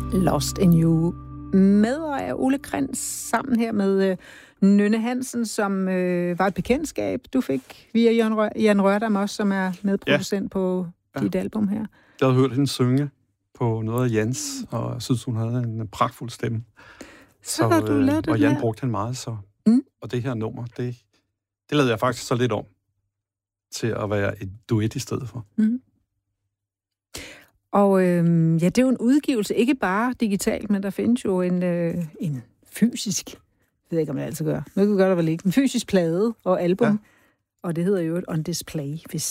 Lost in You. Medejer Ole Krantz sammen her med Nynne Hansen, som var et bekendtskab, du fik via Jan Rørdam også, som er medproducent på dit album her. Jeg havde hørt hende synge på noget af Jans, og jeg synes, hun havde en pragtfuld stemme. Så har du lavet det. Og Jan brugte hende meget, så. Og det her nummer, det lavede jeg faktisk så lidt om til at være et duet i stedet for. Mm. Og det er jo en udgivelse, ikke bare digitalt, men der findes jo en fysisk, jeg ved ikke, om jeg altid gør, noget gør der vel ikke, en fysisk plade og album, og det hedder jo On Display, hvis